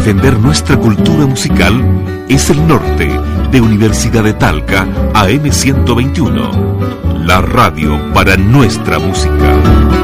defender nuestra cultura musical es el norte de Universidad de Talca AM 121, la radio para nuestra música.